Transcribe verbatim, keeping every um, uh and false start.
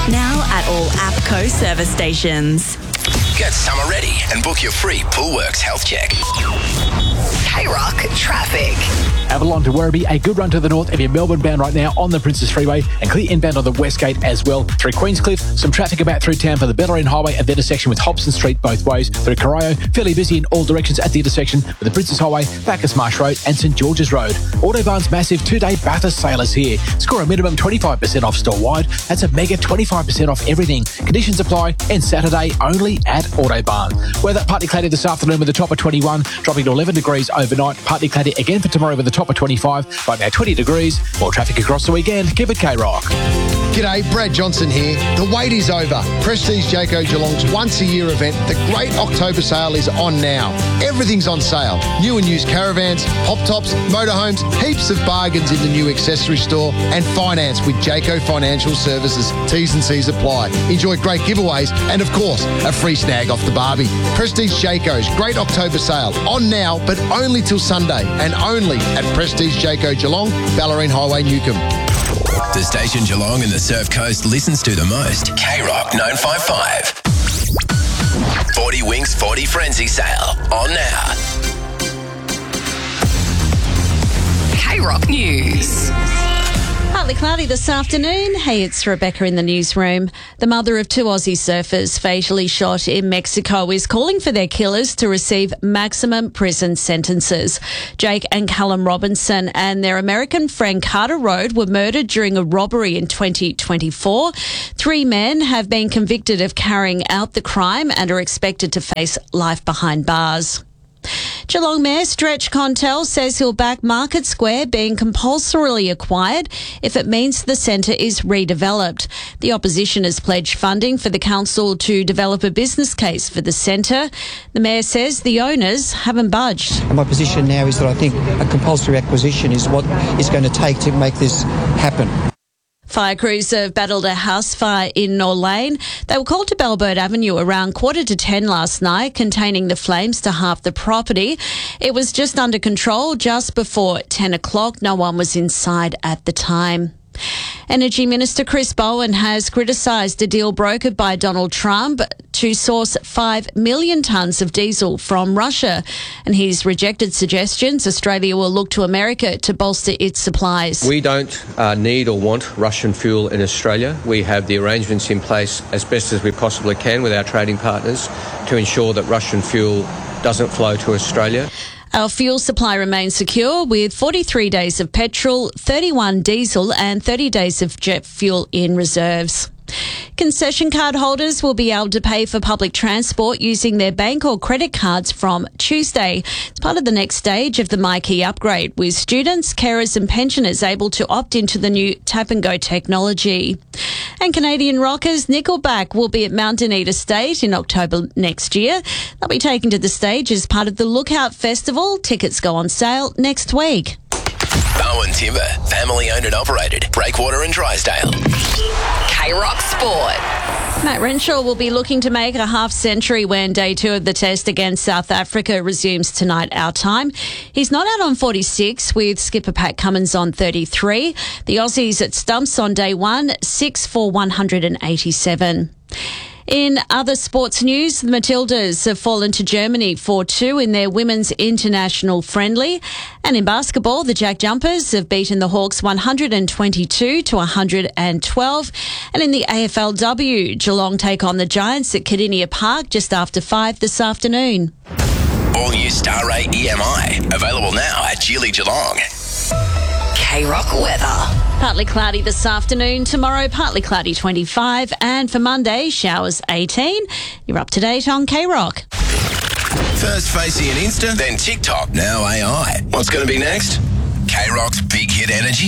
Now at all APCO service stations. Get summer ready and book your free Poolworks health check. K-Rock traffic. Avalon to Werribee, a good run to the north if you're Melbourne bound right now on the Princes Freeway, and clear inbound on the West Gate as well. Through Queenscliff, some traffic about through town for the Bellarine Highway at the intersection with Hobson Street both ways. Through Corio, fairly busy in all directions at the intersection with the Princes Highway, Bacchus Marsh Road and St George's Road. Autobarn's massive two-day Bathurst sale is here. Score a minimum twenty-five percent off store-wide. That's a mega twenty-five percent off everything. Conditions apply, and Saturday only at Autobarn. Weather partly cloudy this afternoon with a top of twenty-one, dropping to eleven degrees overnight. Partly cloudy again for tomorrow with a top of twenty-five. Right now twenty degrees. More traffic across the weekend. Keep it K-Rock. G'day, Brad Johnson here. The wait is over. Prestige Jayco Geelong's once-a-year event, the Great October Sale, is on now. Everything's on sale. New and used caravans, pop tops, motorhomes, heaps of bargains in the new accessory store, and finance with Jayco Financial Services. T's and C's apply. Enjoy great giveaways and, of course, a free snag off the barbie. Prestige Jayco's Great October Sale, on now, but only till Sunday, and only at Prestige Jayco Geelong, Bellarine Highway, Newcomb. The station Geelong and the Surf Coast listens to the most. K-Rock nine five five. forty Winks forty Frenzy Sale. On now. K-Rock News. Partly cloudy this afternoon. Hey, it's Rebecca in the newsroom. The mother of two Aussie surfers fatally shot in Mexico is calling for their killers to receive maximum prison sentences. Jake and Callum Robinson and their American friend Carter Road were murdered during a robbery in twenty twenty-four. Three men have been convicted of carrying out the crime and are expected to face life behind bars. Geelong Mayor Stretch Contel says he'll back Market Square being compulsorily acquired if it means the centre is redeveloped. The opposition has pledged funding for the council to develop a business case for the centre. The mayor says the owners haven't budged. And my position now is that I think a compulsory acquisition is what it's going to take to make this happen. Fire crews have battled a house fire in Norlane. They were called to Bellbird Avenue around quarter to ten last night, containing the flames to half the property. It was just under control just before ten o'clock. No one was inside at the time. Energy Minister Chris Bowen has criticised a deal brokered by Donald Trump to source five million tonnes of diesel from Russia, and he's rejected suggestions Australia will look to America to bolster its supplies. We don't uh, need or want Russian fuel in Australia. We have the arrangements in place as best as we possibly can with our trading partners to ensure that Russian fuel doesn't flow to Australia. Our fuel supply remains secure with forty-three days of petrol, thirty-one diesel and thirty days of jet fuel in reserves. Concession card holders will be able to pay for public transport using their bank or credit cards from Tuesday. It's part of the next stage of the MyKey upgrade, with students, carers and pensioners able to opt into the new tap-and-go technology. And Canadian rockers Nickelback will be at Mount Anita State in October next year. They'll be taken to the stage as part of the Lookout Festival. Tickets go on sale next week. Bowen Timber, family owned and operated. Breakwater and Drysdale. K-Rock Sport. Matt Renshaw will be looking to make a half century when day two of the test against South Africa resumes tonight our time. He's not out on forty-six with skipper Pat Cummins on thirty-three. The Aussies at stumps on day one, six for one hundred eighty-seven. In other sports news, the Matildas have fallen to Germany four two in their women's international friendly. And in basketball, the Jack Jumpers have beaten the Hawks one hundred twenty-two to one hundred twelve. And in the A F L W, Geelong take on the Giants at Cardinia Park just after five this afternoon. All new Star Ray E M I. Available now at Geely Geelong. K-Rock weather. Partly cloudy this afternoon. Tomorrow, partly cloudy twenty-five. And for Monday, showers eighteen. You're up to date on K-Rock. First Facey and Insta, then TikTok, now A I. What's going to be next? K-Rock's Big Hit Energy.